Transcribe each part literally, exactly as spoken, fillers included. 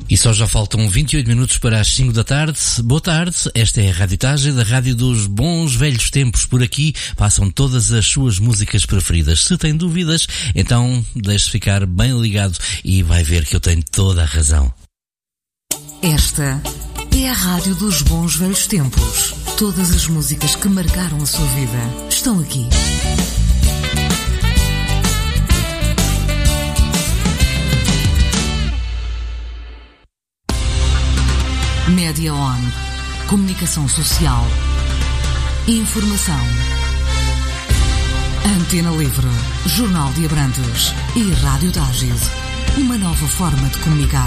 E só já faltam vinte e oito minutos para as cinco da tarde. Boa tarde, esta é a Radiotagem da Rádio dos Bons Velhos Tempos. Por aqui passam todas as suas músicas preferidas. Se tem dúvidas, então deixe-se ficar bem ligado e vai ver que eu tenho toda a razão. Esta é a Rádio dos Bons Velhos Tempos. Todas as músicas que marcaram a sua vida estão aqui. Média On, comunicação social, informação, Antena Livre, Jornal de Abrantes e Radiotagem, uma nova forma de comunicar.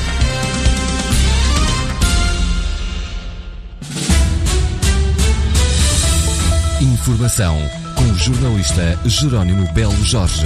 Informação com o jornalista Jerónimo Belo Jorge.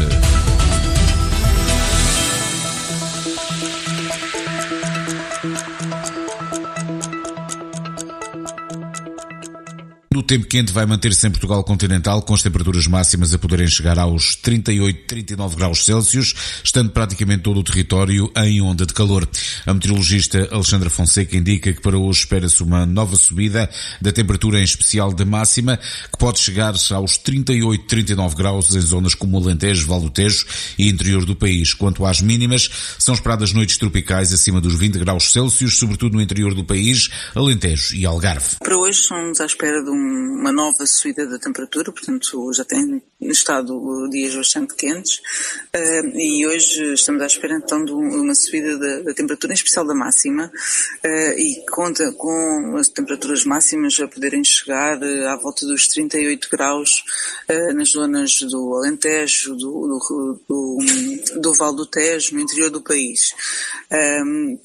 O tempo quente vai manter-se em Portugal continental, com as temperaturas máximas a poderem chegar aos trinta e oito, trinta e nove graus Celsius, estando praticamente todo o território em onda de calor. A meteorologista Alexandra Fonseca indica que para hoje espera-se uma nova subida da temperatura, em especial da máxima, que pode chegar aos trinta e oito, trinta e nove graus em zonas como Alentejo, Val do Tejo e interior do país. Quanto às mínimas, são esperadas noites tropicais acima dos vinte graus Celsius, sobretudo no interior do país, Alentejo e Algarve. Para hoje estamos à espera de um uma nova subida da temperatura, portanto já tem estado dias bastante quentes uh, e hoje estamos à espera então de uma subida da, da temperatura, em especial da máxima, uh, e conta com as temperaturas máximas a poderem chegar uh, à volta dos trinta e oito graus uh, nas zonas do Alentejo, do, do, do, do Val do Tejo, no interior do país. Um,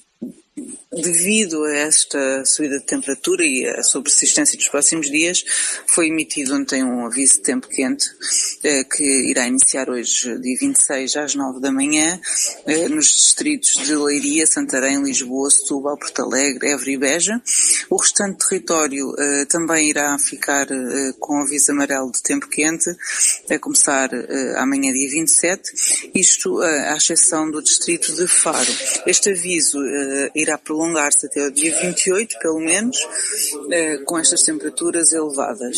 Devido a esta subida de temperatura e a sua persistência dos próximos dias, foi emitido ontem um aviso de tempo quente, eh, que irá iniciar hoje, dia vinte e seis, às nove da manhã, eh, nos distritos de Leiria, Santarém, Lisboa, Setúbal, Porto Alegre, Évora e Beja. O restante território eh, também irá ficar eh, com aviso amarelo de tempo quente, a começar eh, amanhã, dia vinte e sete, isto eh, à exceção do distrito de Faro. Este aviso eh, irá prolongar-se até o dia vinte e oito, pelo menos, uh, com estas temperaturas elevadas.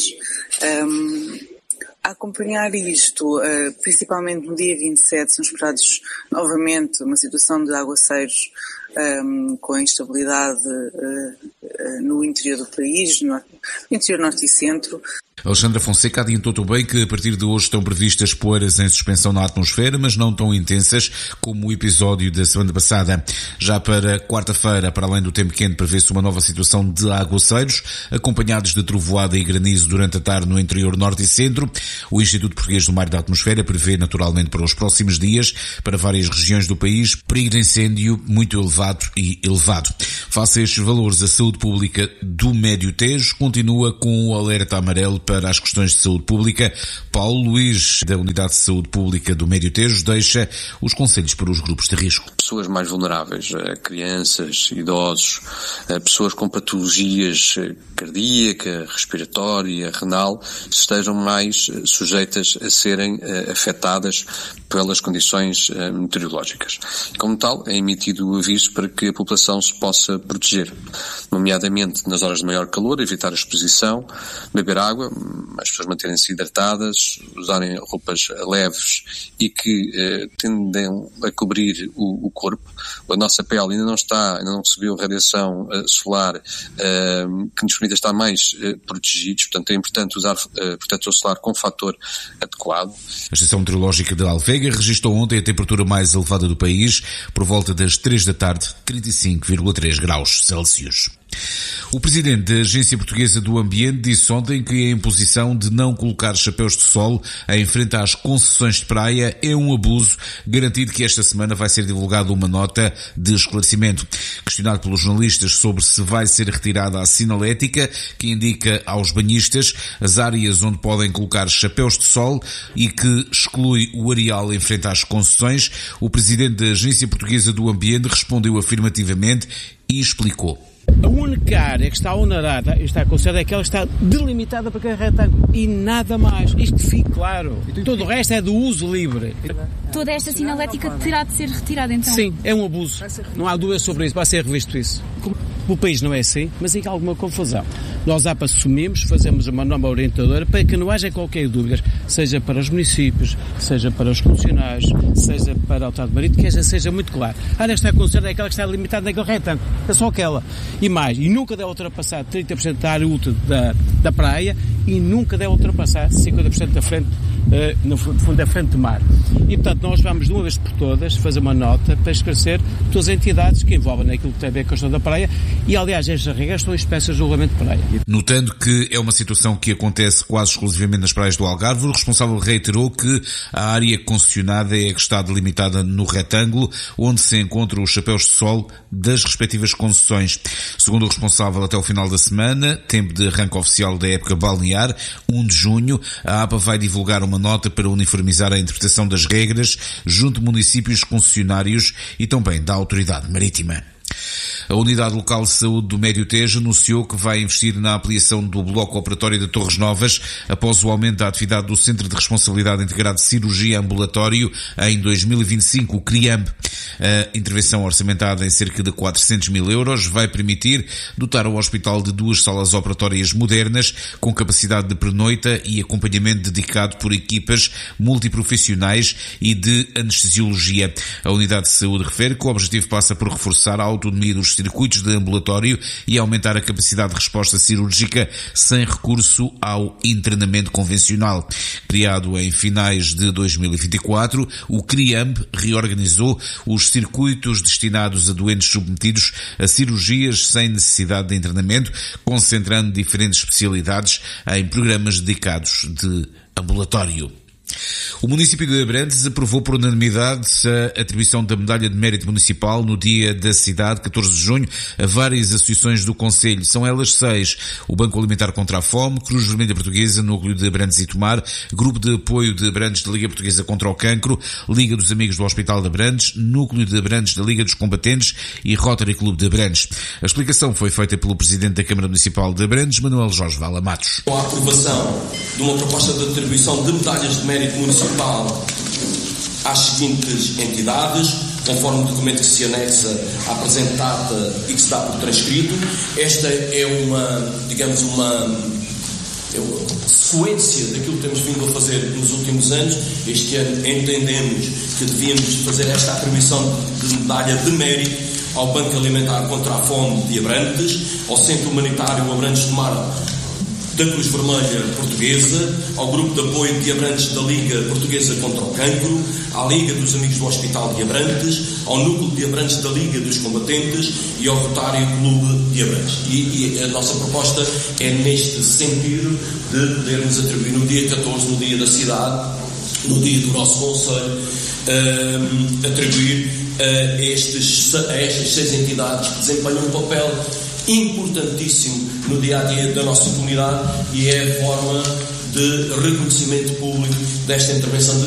Um, a acompanhar isto, uh, principalmente no dia vinte e sete, são esperados novamente uma situação de aguaceiros um, com instabilidade uh, uh, no interior do país, no interior norte e centro. Alexandra Fonseca adiantou também que a partir de hoje estão previstas poeiras em suspensão na atmosfera, mas não tão intensas como o episódio da semana passada. Já para quarta-feira, para além do tempo quente, prevê-se uma nova situação de aguaceiros, acompanhados de trovoada e granizo durante a tarde no interior norte e centro. O Instituto Português do Mar e da Atmosfera prevê naturalmente para os próximos dias, para várias regiões do país, perigo de incêndio muito elevado e elevado. Face a estes valores, a saúde pública do Médio Tejo continua com o alerta amarelo para as questões de saúde pública. Paulo Luís, da Unidade de Saúde Pública do Médio Tejo, deixa os conselhos para os grupos de risco. Pessoas mais vulneráveis, crianças, idosos, pessoas com patologias cardíaca, respiratória, renal, estejam mais sujeitas a serem afetadas pelas condições meteorológicas. Como tal, é emitido o aviso para que a população se possa proteger, nomeadamente nas horas de maior calor, evitar a exposição, beber água, as pessoas manterem-se hidratadas, usarem roupas leves e que eh, tendem a cobrir o, o corpo. A nossa pele ainda não está, ainda não recebeu radiação uh, solar uh, que nos permita estar mais uh, protegidos, portanto é importante usar uh, protetor solar com fator adequado. A Estação Meteorológica de Alvega registrou ontem a temperatura mais elevada do país, por volta das três da tarde, trinta e cinco vírgula três graus Celsius. O presidente da Agência Portuguesa do Ambiente disse ontem que a imposição de não colocar chapéus de sol em frente às concessões de praia é um abuso, garantido que esta semana vai ser divulgada uma nota de esclarecimento. Questionado pelos jornalistas sobre se vai ser retirada a sinalética que indica aos banhistas as áreas onde podem colocar chapéus de sol e que exclui o areal em frente às concessões, o presidente da Agência Portuguesa do Ambiente respondeu afirmativamente e explicou. A única única área que está onerada, está considerada é aquela que está delimitada para aquele retângulo e nada mais. Isto fique claro. Todo o resto é do uso livre. Toda esta sinalética terá de ser retirada, então? Sim, é um abuso. Não há dúvida sobre isso. Vai ser revisto isso. O país não é assim, mas há alguma confusão. Nós A P assumimos, fazemos uma norma orientadora para que não haja qualquer dúvida, seja para os municípios, seja para os funcionários, seja para o Estado Marítimo, que seja muito claro. A área que está considerada é aquela que está limitada naquele retângulo. É só aquela. E mais, e nunca deve ultrapassar trinta por cento da área útil da, da praia e nunca deve ultrapassar cinquenta por cento da frente, uh, no fundo da frente do mar. E, portanto, nós vamos de uma vez por todas fazer uma nota para esclarecer todas as entidades que envolvem naquilo que tem a ver com a questão da praia e, aliás, estas regras estão expressas no regulamento de praia. Notando que é uma situação que acontece quase exclusivamente nas praias do Algarve, o responsável reiterou que a área concessionada é a que está delimitada no retângulo, onde se encontram os chapéus de sol das respectivas concessões. Segundo o responsável, até o final da semana, tempo de arranque oficial da época balnear, primeiro de junho, a APA vai divulgar uma nota para uniformizar a interpretação das regras junto de municípios concessionários e também da Autoridade Marítima. A Unidade Local de Saúde do Médio Tejo anunciou que vai investir na ampliação do bloco operatório de Torres Novas após o aumento da atividade do Centro de Responsabilidade Integrada de Cirurgia Ambulatório em dois mil e vinte e cinco, o CRIAMB. A intervenção orçamentada em cerca de quatrocentos mil euros vai permitir dotar o hospital de duas salas operatórias modernas com capacidade de pernoita e acompanhamento dedicado por equipas multiprofissionais e de anestesiologia. A Unidade de Saúde refere que o objetivo passa por reforçar a autonomia dos circuitos de ambulatório e aumentar a capacidade de resposta cirúrgica sem recurso ao internamento convencional. Criado em finais de dois mil e vinte e quatro, o CRIAMB reorganizou os circuitos destinados a doentes submetidos a cirurgias sem necessidade de internamento, concentrando diferentes especialidades em programas dedicados de ambulatório. O município de Abrantes aprovou por unanimidade a atribuição da Medalha de Mérito Municipal no Dia da Cidade, catorze de junho, a várias associações do Concelho. São elas seis: o Banco Alimentar contra a Fome, Cruz Vermelha Portuguesa, Núcleo de Abrantes e Tomar, Grupo de Apoio de Abrantes da Liga Portuguesa contra o Cancro, Liga dos Amigos do Hospital de Abrantes, Núcleo de Abrantes da Liga dos Combatentes e Rotary Clube de Abrantes. A explicação foi feita pelo Presidente da Câmara Municipal de Abrantes, Manuel Jorge Vala Matos. Com a aprovação de uma proposta de atribuição de medalhas de mérito municipal às seguintes entidades, conforme o documento que se anexa à presente data e que se dá por transcrito. Esta é uma, digamos, uma, é uma sequência daquilo que temos vindo a fazer nos últimos anos. Este ano entendemos que devíamos fazer esta atribuição de medalha de mérito ao Banco Alimentar contra a Fome de Abrantes, ao Centro Humanitário Abrantes de Mar da Cruz Vermelha Portuguesa, ao Grupo de Apoio de Abrantes da Liga Portuguesa contra o Cancro, à Liga dos Amigos do Hospital de Abrantes, ao Núcleo de Abrantes da Liga dos Combatentes e ao Rotary Clube de Abrantes. E, e a nossa proposta é neste sentido de podermos atribuir no dia catorze, no dia da cidade, no dia do nosso Conselho, uh, atribuir uh, estes, a estas seis entidades que desempenham um papel importantíssimo no dia-a-dia da nossa comunidade e é a forma de reconhecimento público desta intervenção de